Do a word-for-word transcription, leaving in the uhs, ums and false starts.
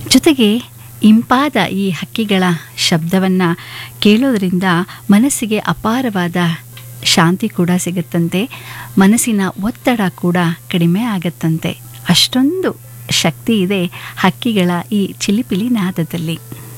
ಜೊತೆಗೆ ಇಂಪಾದ ಈ ಹಕ್ಕಿಗಳ ಶಬ್ದವನ್ನು ಕೇಳೋದ್ರಿಂದ ಮನಸ್ಸಿಗೆ ಅಪಾರವಾದ ಶಾಂತಿ ಕೂಡ ಸಿಗುತ್ತಂತೆ, ಮನಸ್ಸಿನ ಒತ್ತಡ ಕೂಡ ಕಡಿಮೆ ಆಗತ್ತಂತೆ. ಅಷ್ಟೊಂದು ಶಕ್ತಿ ಇದೆ ಹಕ್ಕಿಗಳ ಈ ಚಿಲಿಪಿಲಿ ನಾದದಲ್ಲಿ.